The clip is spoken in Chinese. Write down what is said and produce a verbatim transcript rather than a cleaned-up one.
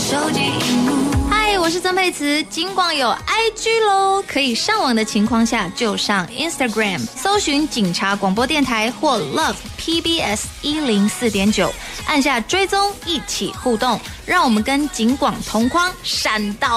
手机荧幕。 嗨，我是曾沛慈。尽管有 I G 咯，可以上网的情况下，就上 Instagram 搜寻警察广播电台或 Love P B S 一零四点九，按下追踪，一起互动，让我们跟警广同框闪到。